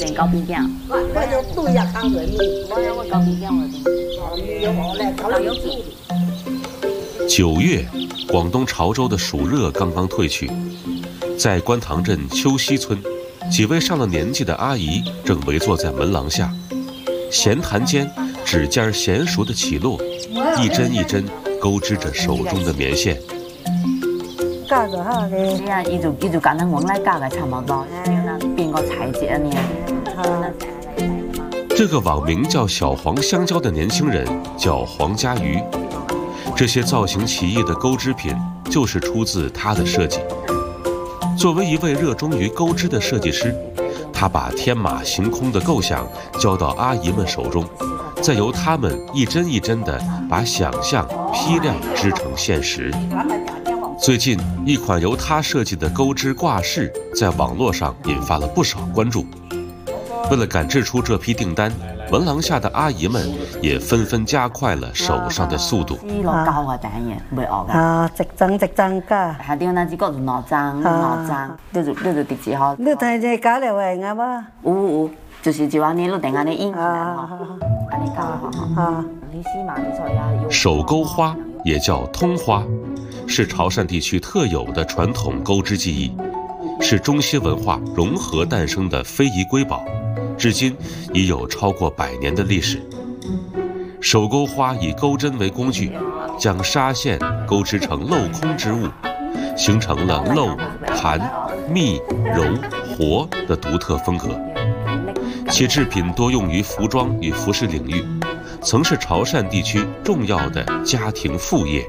定搞边疆。 我就对呀，当人， 我搞边疆了。 9月，广东潮州的暑热刚刚退去，在观塘镇秋溪村，几位上了年纪的阿姨正围坐在门廊下，闲谈间，指尖娴熟的起落，一针一针勾织着手中的棉线。 教就好咧。 是啊，伊就简单往来教嘅差唔多，變個裁剪呢。 这个网名叫小黄香蕉的年轻人叫黄家瑜，这些造型奇异的钩织品就是出自他的设计。作为一位热衷于钩织的设计师，他把天马行空的构想交到阿姨们手中，再由他们一针一针地把想象批量织成现实。最近，一款由他设计的钩织挂饰在网络上引发了不少关注。为了赶制出这批订單，門廊下的阿姨們也紛紛加快了手上的速度。 落膠嘅第一嘢，未學嘅。 啊，一張㗎。 係點呢？只個就攞張，你就直接學。 你睇只搞嚟會啱嘛？ 有，就是就安尼，你定安尼印起來安尼搞啊。 你起碼你說要手钩花也叫通花，是潮汕地區特有的傳統鈎織技藝，是中西文化融合誕生的非遺瑰寶。至今已有超過100年的歷史。手鈎花以鈎針為工具，將紗線鈎織成鏤空之物，形成了鏤、盤、密、柔、活的獨特風格。其制品多用於服裝與服飾領域，曾是潮汕地區重要的家庭副業。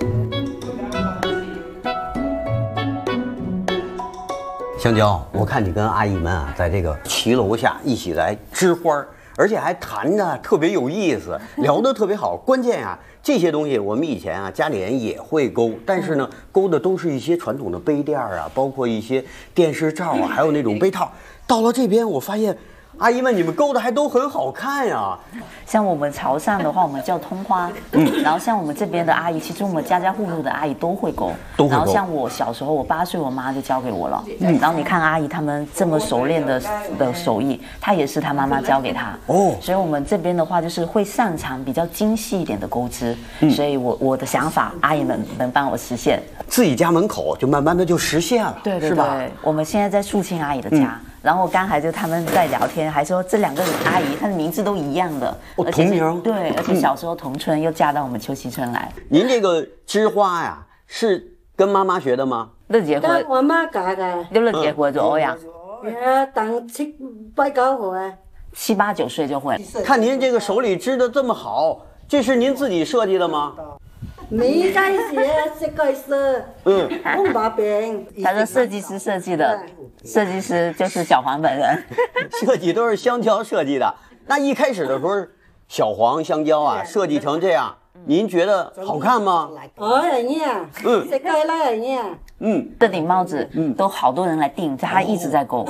香蕉，我看你跟阿姨们啊，在这个骑楼下一起来织花，而且还谈着特别有意思，聊得特别好。关键啊，这些东西我们以前啊家里人也会勾，但是呢，勾的都是一些传统的杯垫啊，包括一些电视罩啊，还有那种杯套。到了这边，我发现阿姨们你们勾的还都很好看呀。 像我们潮汕的话，我们叫通花。然后像我们这边的阿姨，其实我们家家户户的阿姨都会勾。然后像我小时候，我8岁，我妈就教给我了。然后你看阿姨她们这么熟练的手艺，她也是她妈妈教给她。所以我们这边的话，就是会擅长比较精细一点的钩织。所以我的想法，阿姨们能帮我实现。 自己家门口就慢慢的就实现了， 对， 是吧？ 我们现在在素清阿姨的家。然后刚才就他们在聊天，还说这2个阿姨她的名字都一样的，而且同名。 对，而且小时候同村，又嫁到我们秋溪村来。 您这个织花呀，是跟妈妈学的吗？ 你结婚？ 我媽教嘅。 你結婚就學呀？ 等7、8、9歲。 7、8、9歲就會。 看您这个手里织的这么好，这是您自己设计的吗？ 沒解釋，設計師。我把餅。 他說設計師設計的，設計師就是小黃本人。 設計都是香蕉設計的。那一開始的時候，小黃香蕉啊設計成這樣，您覺得好看嗎？ 設計來呀。 這頂帽子都好多人來訂，他一直在勾。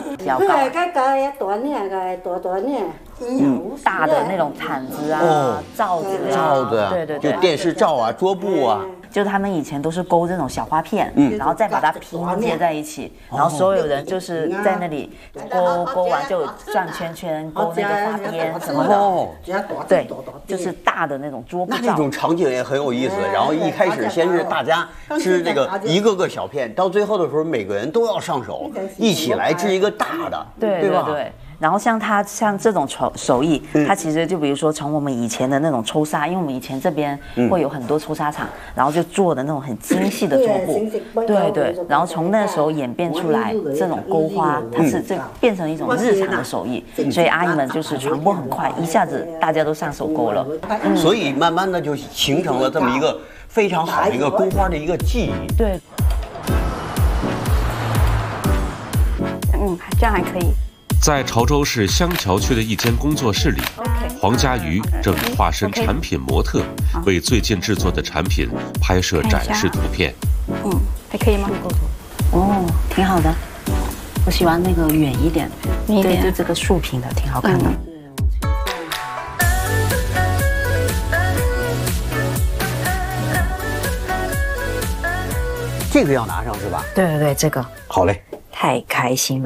大的那種毯子啊，罩子啊，對， 就電視罩啊、桌布啊。 就他們以前都是勾這種小花片，然後再把它拼接在一起，然後所有人就是在那裡勾完就轉圈圈，勾那個花邊什麼的。對，就是大的那種桌布罩。 那種場景也很有意思。然後一開始先是大家織這個一個個小片，到最後的時候每個人都要上手，一起來織一個大的，對吧？ 對。然後像這種手藝，它其實就比如說從我們以前的那種抽紗，因為我們以前這邊會有很多抽紗廠，然後就做的那種很精細的桌布，對，然後從那時候演變出來這種勾花，它是變成一種日常的手藝，所以阿姨們就是傳播很快，一下子大家都上手勾了， 所以慢慢的就形成了這麼一個非常好的一個勾花的一個技藝。 對， 這樣還可以。 在潮州市香橋區的一間工作室裡，黃家瑜正化身產品模特，為最近製作的產品拍攝展示圖片。 還可以嗎？ 挺好的。我喜歡那個遠一點，對，就這個豎平的，挺好看的。 這個要拿上是吧？ 對，這個。 好嘞。 太開心了。